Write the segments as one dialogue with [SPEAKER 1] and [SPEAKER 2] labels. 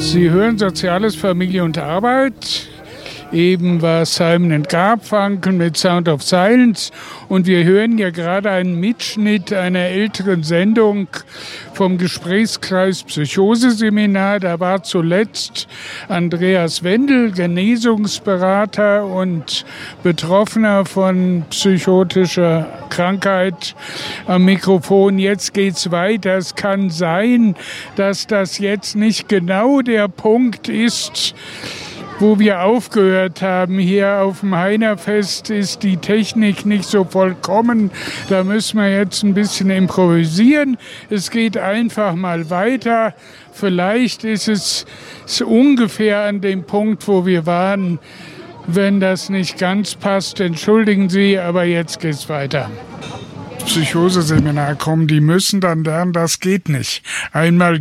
[SPEAKER 1] Sie hören Soziales, Familie und Arbeit. Eben war Simon & Garfunkel mit Sound of Silence und wir hören ja gerade einen Mitschnitt einer älteren Sendung vom Gesprächskreis Psychoseseminar. Da war zuletzt Andreas Wendel, Genesungsberater und Betroffener von psychotischer Krankheit, am Mikrofon. Jetzt geht's weiter. Es kann sein, dass das jetzt nicht genau der Punkt ist, wo wir aufgehört haben. Hier auf dem Heinerfest ist die Technik nicht so vollkommen. Da müssen wir jetzt ein bisschen improvisieren. Es geht einfach mal weiter. Vielleicht ist es ungefähr an dem Punkt, wo wir waren. Wenn das nicht ganz passt, entschuldigen Sie, aber jetzt geht's weiter. Psychoseseminar kommen, die müssen dann lernen, das geht nicht. Einmal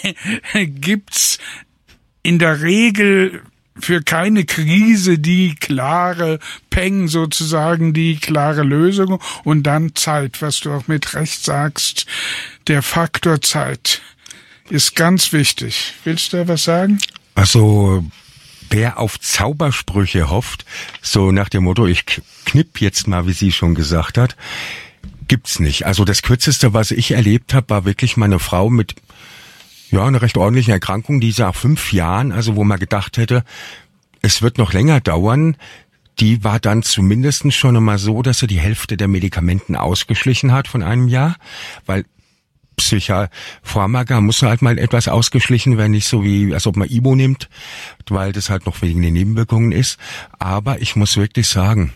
[SPEAKER 1] gibt's in der Regel für keine Krise die klare Peng sozusagen, die klare Lösung und dann Zeit, was du auch mit Recht sagst. Der Faktor Zeit ist ganz wichtig. Willst du da was sagen?
[SPEAKER 2] Also, wer auf Zaubersprüche hofft, so nach dem Motto, ich knipp jetzt mal, wie sie schon gesagt hat, gibt's nicht. Also das Kürzeste, was ich erlebt habe, war wirklich meine Frau mit eine recht ordentliche Erkrankung, die nach 5 Jahren, also wo man gedacht hätte, es wird noch länger dauern, die war dann zumindest schon einmal so, dass sie die Hälfte der Medikamenten ausgeschlichen hat von einem Jahr, weil Psychopharmaka muss halt mal etwas ausgeschlichen werden, nicht so wie, als ob man Ibo nimmt, weil das halt noch wegen den Nebenwirkungen ist. Aber ich muss wirklich sagen,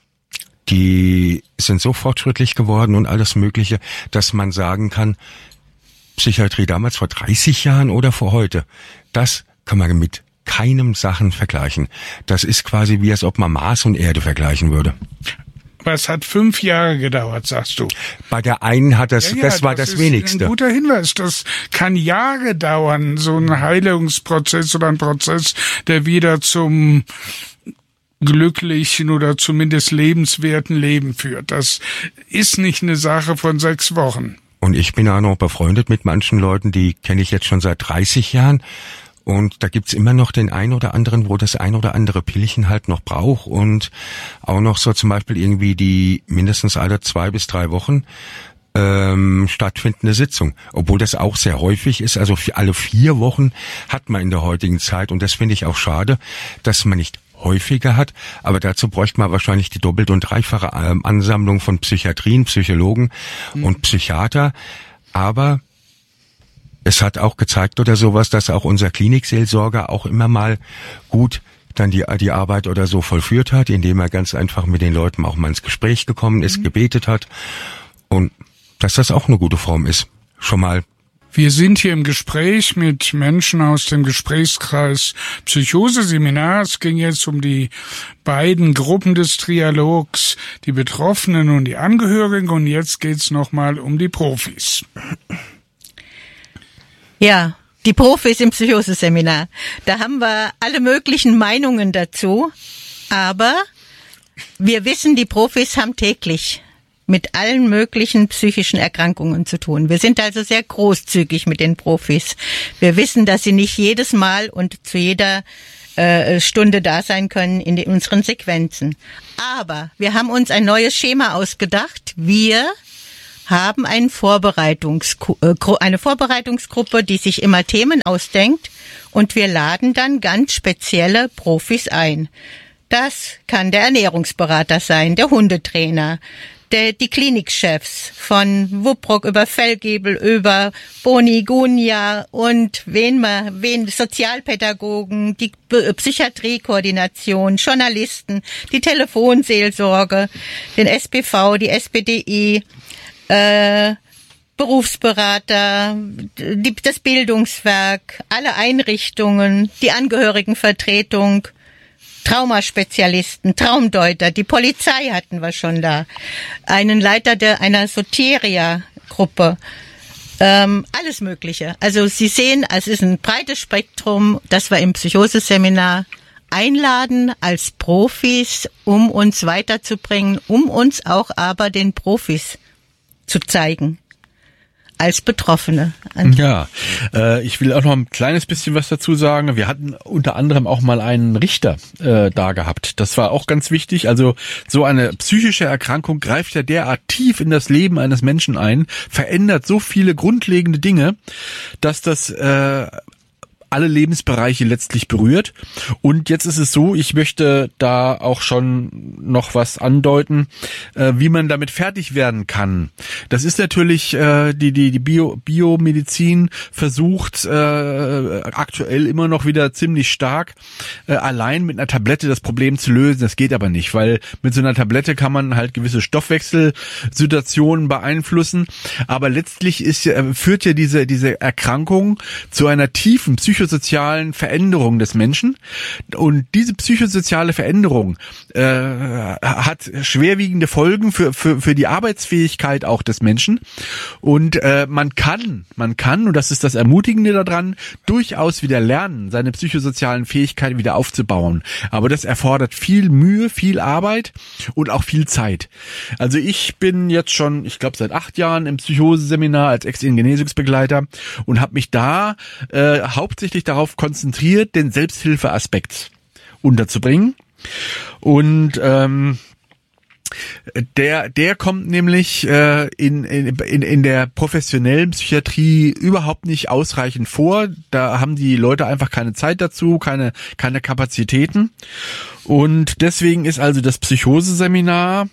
[SPEAKER 2] die sind so fortschrittlich geworden und alles Mögliche, dass man sagen kann, Psychiatrie damals vor 30 Jahren oder vor heute, das kann man mit keinem Sachen vergleichen. Das ist quasi wie, als ob man Mars und Erde vergleichen würde.
[SPEAKER 1] Aber es hat 5 Jahre gedauert, sagst du.
[SPEAKER 2] Bei der einen hat das war das Wenigste.
[SPEAKER 1] Ein guter Hinweis. Das kann Jahre dauern, so ein Heilungsprozess oder ein Prozess, der wieder zum glücklichen oder zumindest lebenswerten Leben führt. Das ist nicht eine Sache von 6 Wochen.
[SPEAKER 2] Und ich bin auch noch befreundet mit manchen Leuten, die kenne ich jetzt schon seit 30 Jahren. Und da gibt's immer noch den einen oder anderen, wo das ein oder andere Pillchen halt noch braucht. Und auch noch so zum Beispiel irgendwie die mindestens alle 2 bis 3 Wochen stattfindende Sitzung. Obwohl das auch sehr häufig ist. Also für alle 4 Wochen hat man in der heutigen Zeit. Und das finde ich auch schade, dass man nicht häufiger hat, aber dazu bräuchte man wahrscheinlich die doppelt- und dreifache Ansammlung von Psychiatrien, Psychologen und Psychiater. Aber es hat auch gezeigt oder sowas, dass auch unser Klinikseelsorger auch immer mal gut dann die Arbeit oder so vollführt hat, indem er ganz einfach mit den Leuten auch mal ins Gespräch gekommen ist, gebetet hat und dass das auch eine gute Form ist. Schon mal.
[SPEAKER 1] Wir sind hier im Gespräch mit Menschen aus dem Gesprächskreis Psychoseseminar. Es ging jetzt um die beiden Gruppen des Trialogs, die Betroffenen und die Angehörigen. Und jetzt geht's nochmal um die Profis.
[SPEAKER 3] Ja, die Profis im Psychoseseminar. Da haben wir alle möglichen Meinungen dazu. Aber wir wissen, die Profis haben täglich mit allen möglichen psychischen Erkrankungen zu tun. Wir sind also sehr großzügig mit den Profis. Wir wissen, dass sie nicht jedes Mal und zu jeder Stunde da sein können in unseren Sequenzen. Aber wir haben uns ein neues Schema ausgedacht. Wir haben eine Vorbereitungsgruppe, die sich immer Themen ausdenkt und wir laden dann ganz spezielle Profis ein. Das kann der Ernährungsberater sein, der Hundetrainer, die Klinikchefs von Wupprock über Fellgebel, über Boni, Gunja und wen Sozialpädagogen, die Psychiatriekoordination, Journalisten, die Telefonseelsorge, den SBV, die SBDI, Berufsberater, das Bildungswerk, alle Einrichtungen, die Angehörigenvertretung, Traumaspezialisten, Traumdeuter, die Polizei hatten wir schon da, einen Leiter einer Soteria-Gruppe, alles Mögliche. Also Sie sehen, es ist ein breites Spektrum, das wir im Psychoseseminar einladen als Profis, um uns weiterzubringen, um uns auch aber den Profis zu zeigen. als Betroffene.
[SPEAKER 4] Ja, ich will auch noch ein kleines bisschen was dazu sagen. Wir hatten unter anderem auch mal einen Richter da gehabt. Das war auch ganz wichtig. Also so eine psychische Erkrankung greift ja derart tief in das Leben eines Menschen ein, verändert so viele grundlegende Dinge, dass das alle Lebensbereiche letztlich berührt. Und jetzt ist es so, ich möchte da auch schon noch was andeuten, wie man damit fertig werden kann. Das ist natürlich, die Biomedizin versucht aktuell immer noch wieder ziemlich stark, allein mit einer Tablette das Problem zu lösen. Das geht aber nicht, weil mit so einer Tablette kann man halt gewisse Stoffwechselsituationen beeinflussen. Aber letztlich führt ja diese Erkrankung zu einer tiefen psychosozialen Veränderung des Menschen. Und diese psychosoziale Veränderung hat schwerwiegende Folgen für die Arbeitsfähigkeit auch des Menschen. Und man kann, und das ist das Ermutigende daran, durchaus wieder lernen, seine psychosozialen Fähigkeiten wieder aufzubauen. Aber das erfordert viel Mühe, viel Arbeit und auch viel Zeit. Also ich bin jetzt schon, ich glaube, seit 8 Jahren im Psychoseseminar als Ex-Genesungsbegleiter und habe mich da hauptsächlich darauf konzentriert, den Selbsthilfeaspekt unterzubringen. Und der kommt nämlich in der professionellen Psychiatrie überhaupt nicht ausreichend vor. Da haben die Leute einfach keine Zeit dazu, keine Kapazitäten. Und deswegen ist also das Psychoseseminar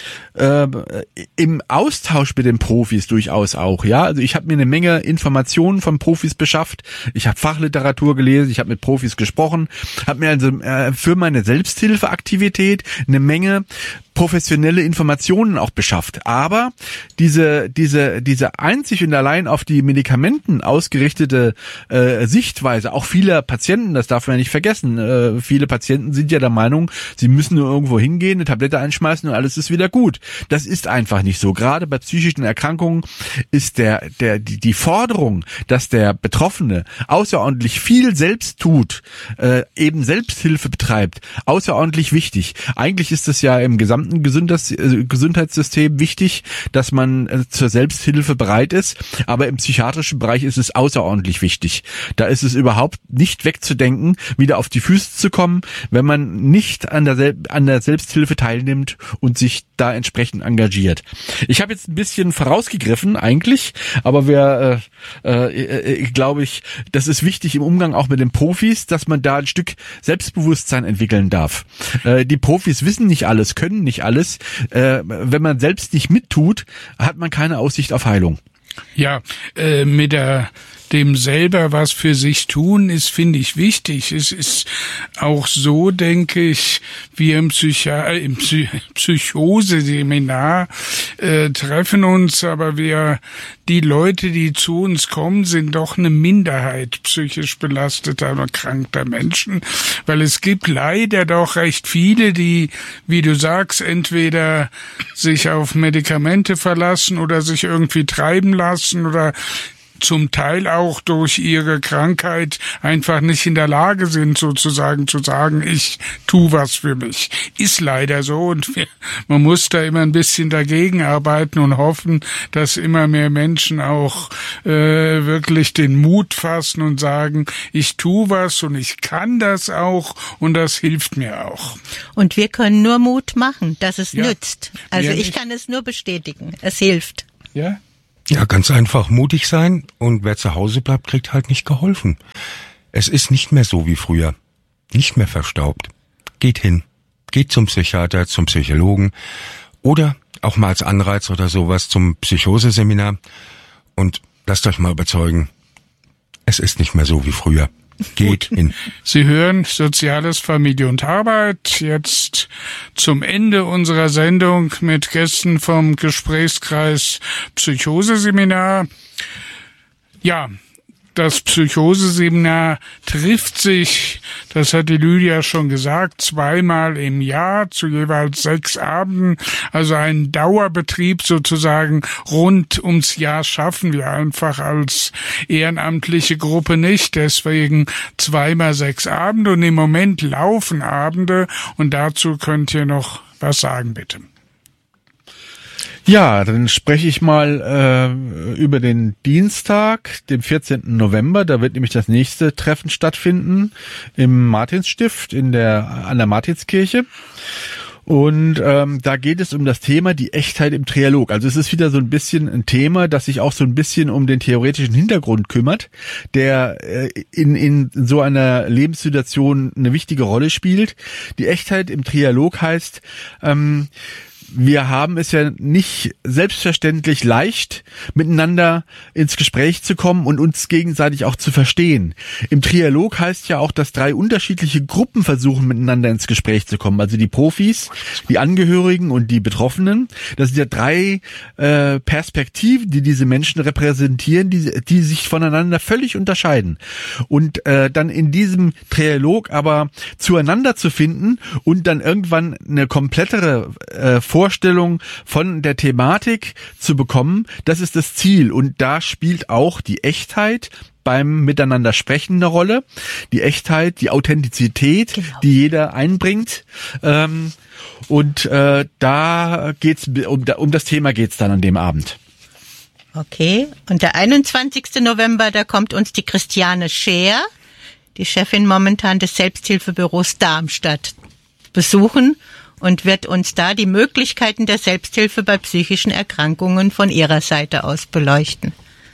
[SPEAKER 4] im Austausch mit den Profis durchaus auch, ja. Also ich habe mir eine Menge Informationen von Profis beschafft. Ich habe Fachliteratur gelesen, ich habe mit Profis gesprochen, habe mir also für meine Selbsthilfeaktivität eine Menge professionelle Informationen auch beschafft. Aber diese einzig und allein auf die Medikamenten ausgerichtete Sichtweise auch vieler Patienten, das darf man ja nicht vergessen. Viele Patienten sind ja der Meinung, sie müssen nur irgendwo hingehen, eine Tablette einschmeißen und alles ist wieder gut. Das ist einfach nicht so. Gerade bei psychischen Erkrankungen ist die Forderung, dass der Betroffene außerordentlich viel selbst tut, eben Selbsthilfe betreibt, außerordentlich wichtig. Eigentlich ist es ja im gesamten Gesundheitssystem wichtig, dass man zur Selbsthilfe bereit ist, aber im psychiatrischen Bereich ist es außerordentlich wichtig. Da ist es überhaupt nicht wegzudenken, wieder auf die Füße zu kommen, wenn man nicht an der Selbsthilfe teilnimmt und sich da entsprechend engagiert. Ich habe jetzt ein bisschen vorausgegriffen eigentlich, aber glaube ich, das ist wichtig im Umgang auch mit den Profis, dass man da ein Stück Selbstbewusstsein entwickeln darf. Die Profis wissen nicht alles, können nicht alles. Wenn man selbst nicht mittut, hat man keine Aussicht auf Heilung.
[SPEAKER 1] Ja, mit dem selber was für sich tun ist, finde ich, wichtig. Es ist auch so, denke ich, wir im Psychoseseminar treffen uns, aber die Leute, die zu uns kommen, sind doch eine Minderheit psychisch belasteter und erkrankter Menschen, weil es gibt leider doch recht viele, die, wie du sagst, entweder sich auf Medikamente verlassen oder sich irgendwie treiben lassen oder zum Teil auch durch ihre Krankheit einfach nicht in der Lage sind, sozusagen zu sagen, ich tu was für mich. Ist leider so und man muss da immer ein bisschen dagegen arbeiten und hoffen, dass immer mehr Menschen auch wirklich den Mut fassen und sagen, ich tu was und ich kann das auch und das hilft mir auch.
[SPEAKER 3] Und wir können nur Mut machen, dass es nützt. Also ich kann es nur bestätigen. Es hilft.
[SPEAKER 1] Ja?
[SPEAKER 2] Ja, ganz einfach mutig sein und wer zu Hause bleibt, kriegt halt nicht geholfen. Es ist nicht mehr so wie früher. Nicht mehr verstaubt. Geht hin. Geht zum Psychiater, zum Psychologen oder auch mal als Anreiz oder sowas zum Psychoseseminar und lasst euch mal überzeugen. Es ist nicht mehr so wie früher. Geht hin.
[SPEAKER 1] Sie hören Soziales, Familie und Arbeit. Jetzt zum Ende unserer Sendung mit Gästen vom Gesprächskreis Psychoseseminar. Ja, das Psychoseseminar trifft sich, das hat die Lydia schon gesagt, 2-mal im Jahr zu jeweils 6 Abenden. Also ein Dauerbetrieb sozusagen rund ums Jahr schaffen wir einfach als ehrenamtliche Gruppe nicht. Deswegen 2-mal 6 Abende und im Moment laufen Abende und dazu könnt ihr noch was sagen, bitte.
[SPEAKER 4] Ja, dann spreche ich mal über den Dienstag, dem 14. November. Da wird nämlich das nächste Treffen stattfinden im Martinsstift an der Martinskirche. Und da geht es um das Thema die Echtheit im Trialog. Also es ist wieder so ein bisschen ein Thema, das sich auch so ein bisschen um den theoretischen Hintergrund kümmert, der in so einer Lebenssituation eine wichtige Rolle spielt. Die Echtheit im Trialog heißt, wir haben es ja nicht selbstverständlich leicht, miteinander ins Gespräch zu kommen und uns gegenseitig auch zu verstehen. Im Trialog heißt ja auch, dass 3 unterschiedliche Gruppen versuchen, miteinander ins Gespräch zu kommen. Also die Profis, die Angehörigen und die Betroffenen. Das sind ja 3 Perspektiven, die diese Menschen repräsentieren, die sich voneinander völlig unterscheiden. Und dann in diesem Trialog aber zueinander zu finden und dann irgendwann eine komplettere Vorstellung von der Thematik zu bekommen, das ist das Ziel. Und da spielt auch die Echtheit beim Miteinander sprechen eine Rolle. Die Echtheit, die Authentizität, genau, die jeder einbringt. Da geht's um das Thema geht's dann an dem Abend.
[SPEAKER 3] Okay. Und der 21. November, da kommt uns die Christiane Scheer, die Chefin momentan des Selbsthilfebüros Darmstadt, besuchen und wird uns da die Möglichkeiten der Selbsthilfe bei psychischen Erkrankungen von ihrer Seite aus beleuchten.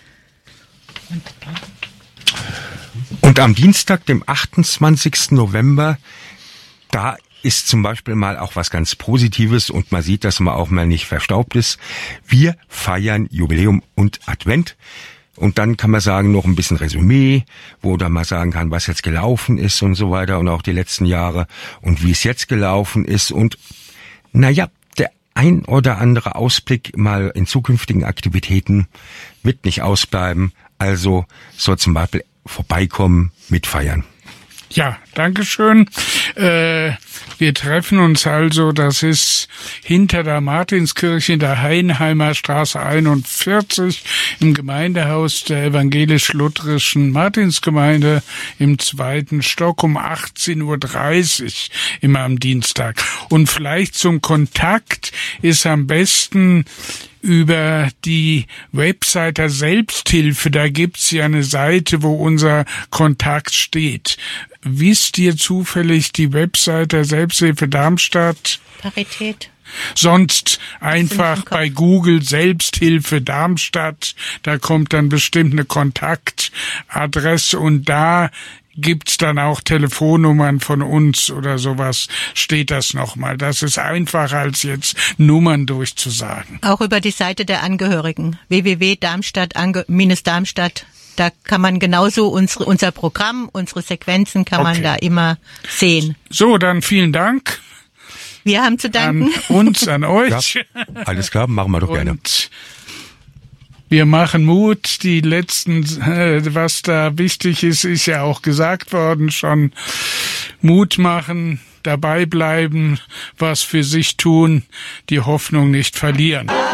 [SPEAKER 2] Und am Dienstag, dem 28. November, da ist zum Beispiel mal auch was ganz Positives und man sieht, dass man auch mal nicht verstaubt ist. Wir feiern Jubiläum und Advent. Und dann kann man sagen, noch ein bisschen Resümee, wo dann mal sagen kann, was jetzt gelaufen ist und so weiter und auch die letzten Jahre und wie es jetzt gelaufen ist. Und naja, der ein oder andere Ausblick mal in zukünftigen Aktivitäten wird nicht ausbleiben. Also soll zum Beispiel vorbeikommen, mitfeiern.
[SPEAKER 1] Ja, dankeschön. Wir treffen uns also, das ist hinter der Martinskirche in der Heinheimer Straße 41 im Gemeindehaus der evangelisch-lutherischen Martinsgemeinde im 2. Stock um 18:30 Uhr immer am Dienstag. Und vielleicht zum Kontakt ist am besten über die Website der Selbsthilfe, da gibt's ja eine Seite, wo unser Kontakt steht. Wisst ihr zufällig die Website der Selbsthilfe Darmstadt?
[SPEAKER 3] Parität.
[SPEAKER 1] Sonst einfach bei Google Selbsthilfe Darmstadt, da kommt dann bestimmt eine Kontaktadresse und da gibt's dann auch Telefonnummern von uns oder sowas, steht das nochmal. Das ist einfacher als jetzt Nummern durchzusagen.
[SPEAKER 3] Auch über die Seite der Angehörigen, www.darmstadt-darmstadt. Da kann man genauso unser Programm, unsere Sequenzen kann man da immer sehen.
[SPEAKER 1] So, dann vielen Dank.
[SPEAKER 3] Wir haben zu danken.
[SPEAKER 1] An uns, an euch.
[SPEAKER 2] Ja, alles klar, machen wir doch gerne.
[SPEAKER 1] Und wir machen Mut. Die letzten, was da wichtig ist, ist ja auch gesagt worden schon. Mut machen, dabei bleiben, was für sich tun, die Hoffnung nicht verlieren.